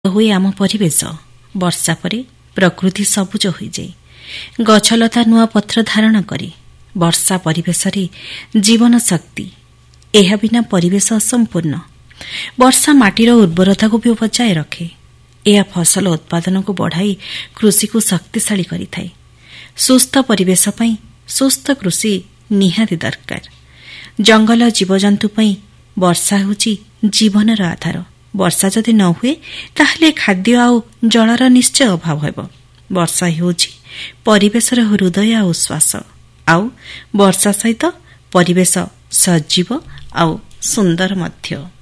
ହୁଏ ଆମ ପରିବେଶ। ବର୍ଷା ପରେ ପ୍ରକୃତି ସବୁଜ ହୋଇଯାଏ, ଗଛଲତା ନୂଆ ପତ୍ର ଧାରଣ କରେ। ବର୍ଷା ପରିବେଶରେ ଜୀବନ ଶକ୍ତି। ଏହା ବିନା ପରିବେଶ ଅସମ୍ପୂର୍ଣ୍ଣ। ବର୍ଷା ମାଟିର ଉର୍ବରତାକୁ ବି ବଜାୟ ରଖେ। ଏହା ଫସଲ ଉତ୍ପାଦନକୁ ବଢ଼ାଇ କୃଷିକୁ ଶକ୍ତିଶାଳୀ କରିଥାଏ। ସୁସ୍ଥ ପରିବେଶ ପାଇଁ ସୁସ୍ଥ କୃଷି ନିହାତି ଦରକାର। ଜଙ୍ଗଲ ଜୀବଜନ୍ତୁ ପାଇଁ ବର୍ଷା ହେଉଛି ଜୀବନର ଆଧାର। ବର୍ଷା ଯଦି ନ ହୁଏ ତାହେଲେ ଖାଦ୍ୟ ଆଉ ଜଳର ନିଶ୍ଚୟ ଅଭାବ ହେବ। ବର୍ଷା ହେଉଛି ପରିବେଶର ହୃଦୟ ଆଉ ଶ୍ୱାସ। ଆଉ ବର୍ଷା ସହିତ ପରିବେଶ ସଜୀବ ଆଉ ସୁନ୍ଦର ମଧ୍ୟ।